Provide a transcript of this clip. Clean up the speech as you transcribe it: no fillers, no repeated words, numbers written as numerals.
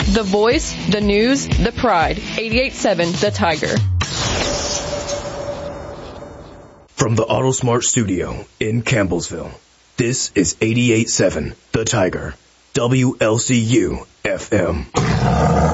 The voice, the news, the pride. 88.7 The Tiger. From the AutoSmart studio in Campbellsville, this is 88.7 The Tiger, WLCU FM.